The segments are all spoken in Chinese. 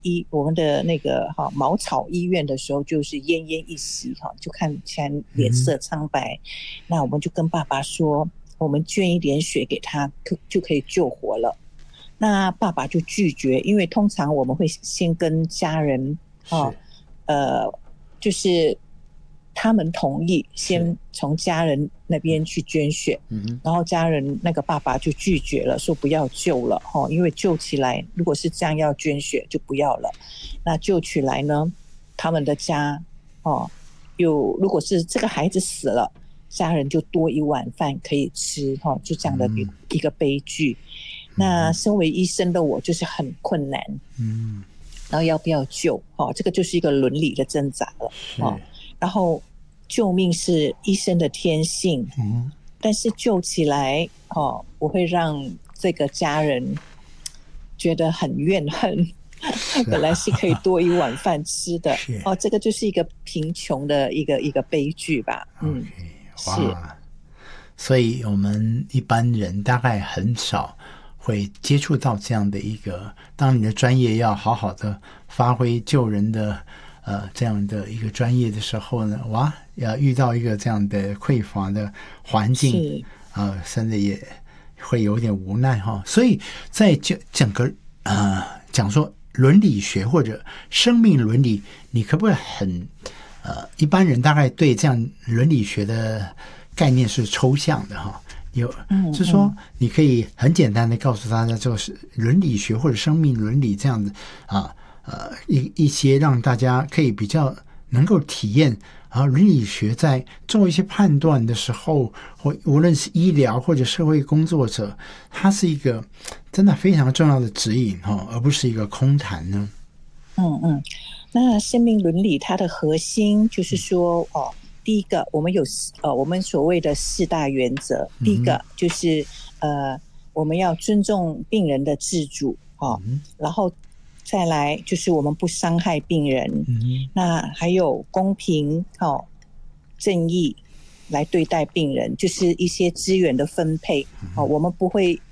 我们的那个茅草医院的时候，就是奄奄一息就看起来脸色苍白。那我们就跟爸爸说，我们捐一点血给他，就可以救活了。那爸爸就拒绝，因为通常我们会先跟家人就是他们同意，先从家人那边去捐血，然后家人那个爸爸就拒绝了，说不要救了，因为救起来如果是这样要捐血就不要了。那救起来呢，他们的家如果是这个孩子死了，家人就多一碗饭可以吃，就这样的一个悲剧。那身为医生的我就是很困难，然后要不要救，这个就是一个伦理的挣扎了。然后救命是医生的天性，但是救起来我会让这个家人觉得很怨恨，本来是可以多一碗饭吃的，这个就是一个贫穷的一个悲剧吧。是。 所以我们一般人大概很少会接触到这样的一个，当你的专业要好好的发挥救人的这样的一个专业的时候呢，要遇到一个这样的匮乏的环境，甚至也会有点无奈哈。所以在整个讲说伦理学或者生命伦理，你可不可以一般人大概对这样伦理学的概念是抽象的哈？就是说你可以很简单的告诉大家，就是伦理学或者生命伦理这样子一些让大家可以比较能够体验伦理学在做一些判断的时候，或无论是医疗或者社会工作者，它是一个真的非常重要的指引而不是一个空谈呢。 那生命伦理它的核心就是说第一个，我们有我们所谓的4大原则。第一个就是我们要尊重病人的自主然后再来就是我们不伤害病人，那还有公平正义来对待病人，就是一些资源的分配我们不会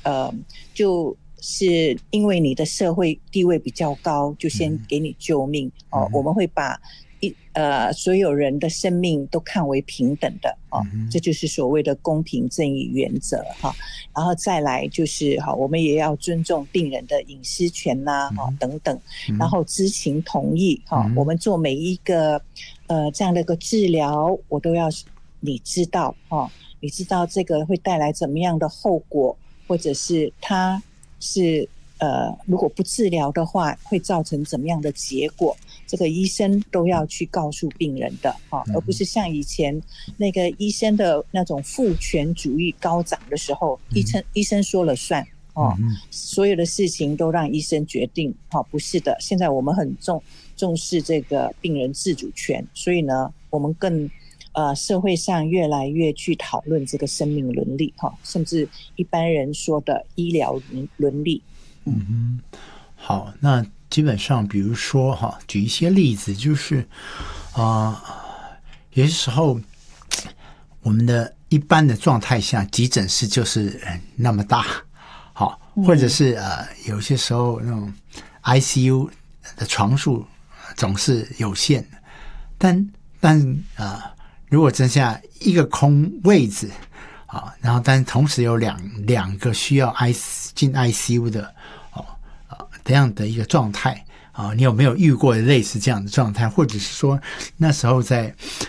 就是因为你的社会地位比较高就先给你救命我们会把所有人的生命都看为平等的这就是所谓的公平正义原则然后再来就是我们也要尊重病人的隐私权等等，然后知情同意我们做每一个这样的一个治疗，我都要你知道你知道这个会带来怎么样的后果，或者是它是如果不治疗的话会造成怎么样的结果，这个医生都要去告诉病人的而不是像以前那个医生的那种父权主义高涨的时候，医生说了算所有的事情都让医生决定不是的，现在我们很重视这个病人自主权，所以呢我们更社会上越来越去讨论这个生命伦理甚至一般人说的医疗伦理。 好，那基本上比如说举一些例子，就是有些时候我们的一般的状态下急诊室就是那么大或者是有些时候那种 ICU 的床数总是有限的，但如果剩下一个空位置然后但同时有两个需要进 ICU 的这样的一个状态你有没有遇过类似这样的状态？或者是说那时候在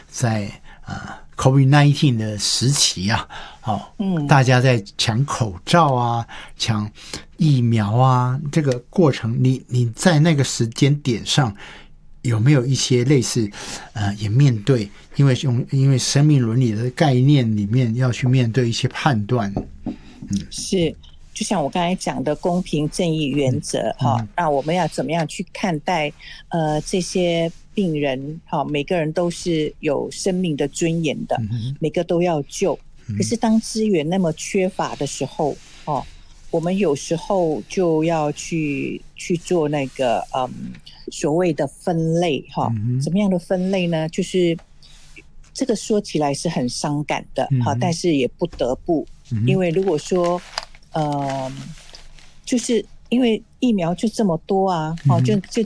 COVID-19 的时期大家在抢口罩抢疫苗这个过程你在那个时间点上有没有一些类似也面对因为生命伦理的概念里面要去面对一些判断？ 是，就像我刚才讲的公平正义原则那我们要怎么样去看待这些病人每个人都是有生命的尊严的每个都要救可是当资源那么缺乏的时候我们有时候就要去做那个所谓的分类怎么样的分类呢？就是这个说起来是很伤感的但是也不得不因为如果说就是因为疫苗就这么多啊，就